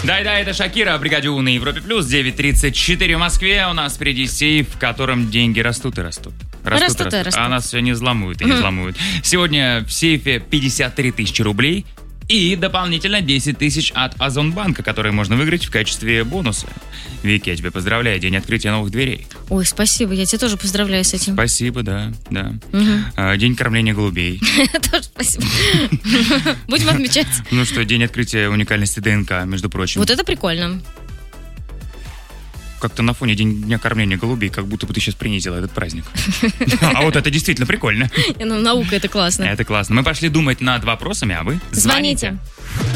Да, это Шакира, бригаде У на Европе Плюс, 9:34 в Москве. У нас впереди сейф, в котором деньги растут и растут. Растут. А нас все не взломают и не взломают. Сегодня в сейфе 53 тысячи рублей и дополнительно 10 тысяч от Озонбанка, которые можно выиграть в качестве бонуса. Вики, я тебя поздравляю, день открытия новых дверей. Ой, спасибо, я тебя тоже поздравляю с этим. Спасибо, да. День кормления голубей. Тоже спасибо. Будем отмечать. Ну что, день открытия уникальности ДНК, между прочим. Вот это прикольно. Как-то на фоне дня кормления голубей, как будто бы ты сейчас принизила этот праздник. А вот это действительно прикольно. Наука, это классно. Это классно. Мы пошли думать над вопросами, а вы звоните.